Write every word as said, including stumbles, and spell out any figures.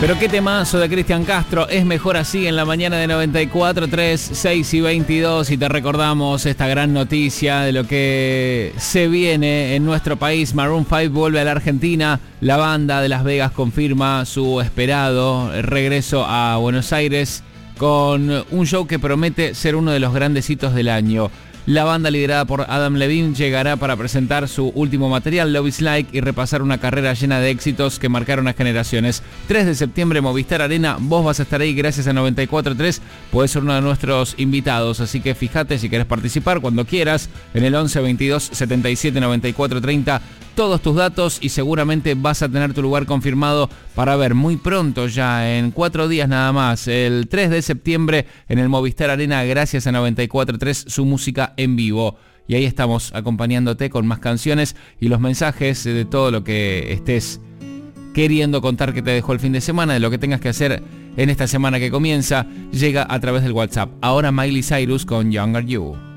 Pero qué temazo de Cristian Castro, es mejor así en la mañana de noventa y cuatro punto tres, seis y veintidós, y te recordamos esta gran noticia de lo que se viene en nuestro país. Maroon cinco vuelve a la Argentina, la banda de Las Vegas confirma su esperado regreso a Buenos Aires con un show que promete ser uno de los grandes hitos del año. La banda liderada por Adam Levine llegará para presentar su último material, Love is Like, y repasar una carrera llena de éxitos que marcaron a generaciones. tres de septiembre, Movistar Arena, vos vas a estar ahí gracias a noventa y cuatro punto tres, podés ser uno de nuestros invitados, así que fíjate si querés participar cuando quieras, en el once veintidós setenta y siete noventa y cuatro treinta, todos tus datos y seguramente vas a tener tu lugar confirmado para ver muy pronto, ya en cuatro días nada más, el tres de septiembre en el Movistar Arena, gracias a noventa y cuatro punto tres, su música en vivo. Y ahí estamos acompañándote con más canciones y los mensajes de todo lo que estés queriendo contar que te dejó el fin de semana, de lo que tengas que hacer en esta semana que comienza, llega a través del WhatsApp. Ahora Miley Cyrus con Younger You.